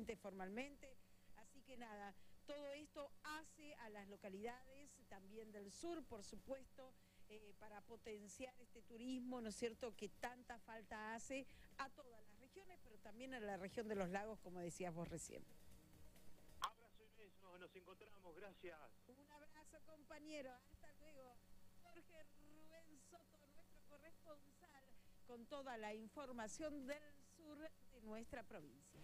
informalmente, formalmente. Así que nada, todo esto hace a las localidades también del sur, por supuesto, para potenciar este turismo, ¿no es cierto?, que tanta falta hace a todas las regiones, pero también a la región de los lagos, como decías vos recién. Abrazo Inés, nos encontramos, gracias. Un abrazo, compañero, hasta luego. Jorge Rubén Soto, nuestro corresponsal, con toda la información del sur de nuestra provincia.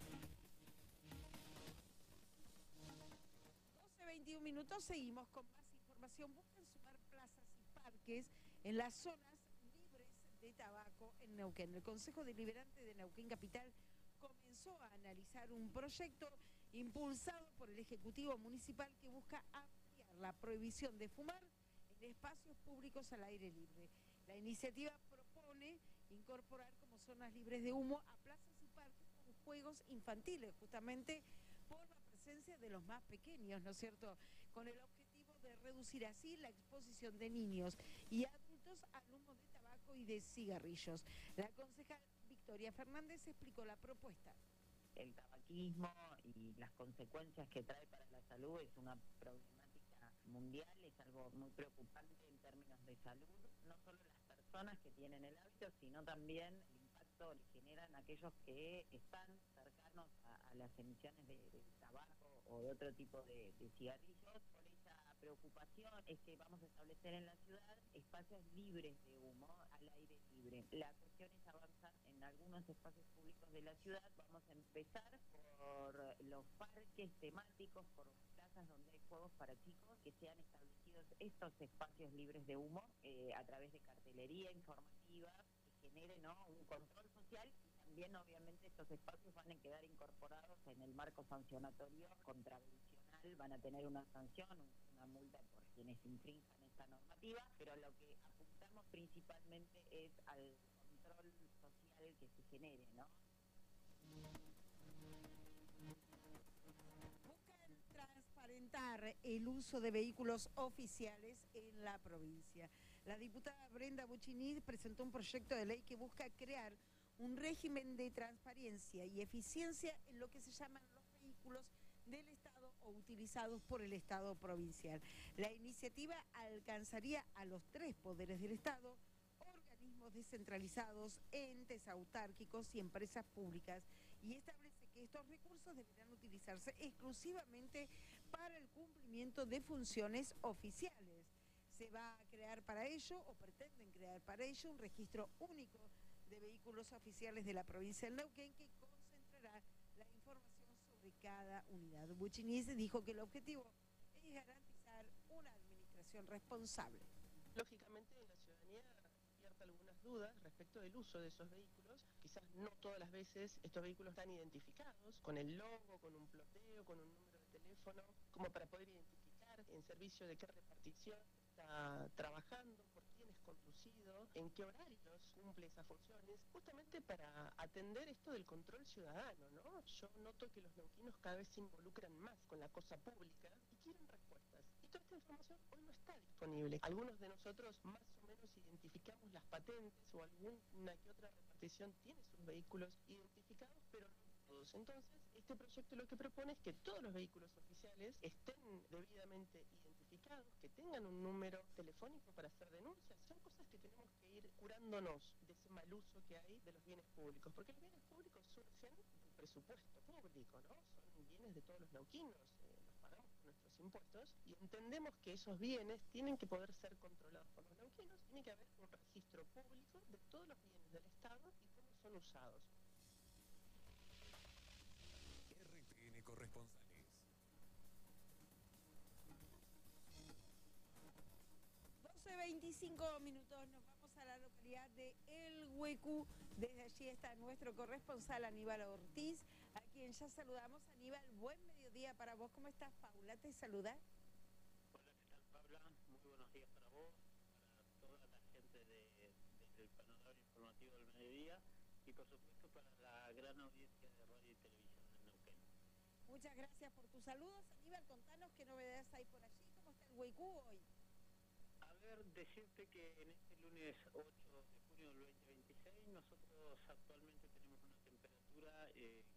12:21 minutos, seguimos con más información. Buscan sumar plazas y parques en las zonas libres de tabaco en Neuquén. El Consejo Deliberante de Neuquén Capital comenzó a analizar un proyecto impulsado por el Ejecutivo Municipal que busca ampliar la prohibición de fumar en espacios públicos al aire libre. La iniciativa propone incorporar como zonas libres de humo a plazas y parques con juegos infantiles, justamente por la presencia de los más pequeños, ¿no es cierto?, con el objetivo de reducir así la exposición de niños y adultos al humo de tabaco y de cigarrillos. La concejal Victoria Fernández explicó la propuesta. El tabaquismo y las consecuencias que trae para la salud es una problemática mundial, es algo muy preocupante en términos de salud, no solo las personas que tienen el hábito, sino también el impacto que generan aquellos que están cercanos a las emisiones de tabaco o de otro tipo de cigarrillos. Por esa preocupación es que vamos a establecer en la ciudad espacios libres de humo, al aire libre. La cuestión es avanzar en algunos espacios públicos de la ciudad. Vamos a empezar por los parques temáticos, por plazas donde hay juegos para chicos, que sean establecidos estos espacios libres de humo a través de cartelería informativa que genere, ¿no?, un control social, y también obviamente estos espacios van a quedar incorporados en el marco sancionatorio contravencional, van a tener una sanción, una multa por quienes infrinjan esta normativa, pero lo que apuntamos principalmente es al control social que se genere, ¿no? Buscan transparentar el uso de vehículos oficiales en la provincia. La diputada Brenda Buchini presentó un proyecto de ley que busca crear un régimen de transparencia y eficiencia en lo que se llaman los vehículos del Estado o utilizados por el Estado provincial. La iniciativa alcanzaría a los 3 poderes del Estado, organismos descentralizados, entes autárquicos y empresas públicas, y establece que estos recursos deberán utilizarse exclusivamente para el cumplimiento de funciones oficiales. Se va a crear para ello, o pretenden crear para ello, un registro único de vehículos oficiales de la provincia del Neuquén que concentrará la información sobre cada unidad. Buchiniz dijo que el objetivo es garantizar una administración responsable. Lógicamente la ciudadanía despierta algunas dudas respecto del uso de esos vehículos. Quizás no todas las veces estos vehículos están identificados con el logo, con un ploteo, con un número de teléfono, como para poder identificar en servicio de qué repartición está trabajando, por quién es conducido, en qué horarios cumple esas funciones, justamente para atender esto del control ciudadano, ¿no? Yo noto que los neuquinos cada vez se involucran más con la cosa pública y quieren respuestas. Y toda esta información hoy no está disponible. Algunos de nosotros más o menos identificamos las patentes, o alguna que otra repartición tiene sus vehículos identificados, pero no todos. Entonces, este proyecto lo que propone es que todos los vehículos oficiales estén debidamente identificados, que tengan un número telefónico para hacer denuncias. Son cosas que tenemos que ir curándonos de ese mal uso que hay de los bienes públicos, porque los bienes públicos surgen del presupuesto público, ¿no? Son bienes de todos los neuquinos, los pagamos con nuestros impuestos, y entendemos que esos bienes tienen que poder ser controlados por los neuquinos. Tiene que haber un registro público de todos los bienes del Estado y cómo son usados. RTN Corresponsales. 12:25 minutos, nos vamos a la localidad de El Huecu. Desde allí está nuestro corresponsal Aníbal Ortiz, a quien ya saludamos. Aníbal, buen mediodía para vos. ¿Cómo estás? Paula te saluda. Hola, ¿qué tal, Paula? Muy buenos días para vos, para toda la gente del panorama informativo del mediodía y por supuesto para la gran audiencia de radio y televisión de Neuquén. Muchas gracias por tus saludos. Aníbal, contanos qué novedades hay por allí. ¿Cómo está el Huecu hoy? A ver, decirte que en este lunes 8 de junio del 2026 nosotros actualmente tenemos una temperatura que